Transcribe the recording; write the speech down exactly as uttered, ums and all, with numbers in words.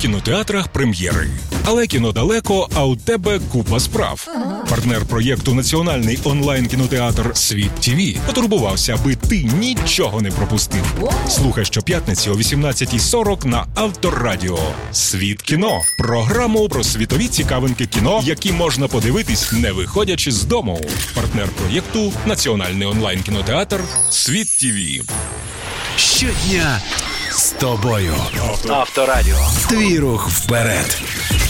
кінотеатрах прем'єри. Але кіно далеко, а у тебе купа справ. Партнер проєкту «Національний онлайн-кінотеатр Світ ТІВІ» потурбувався, аби ти нічого не пропустив. Слухай щоп'ятниці о вісімнадцятій сорок на Авторадіо. «Світ кіно» – програму про світові цікавинки кіно, які можна подивитись, не виходячи з дому. Партнер проєкту «Національний онлайн-кінотеатр Світ ТІВІ». Щодня з тобою. Авторадіо. Твій рух вперед.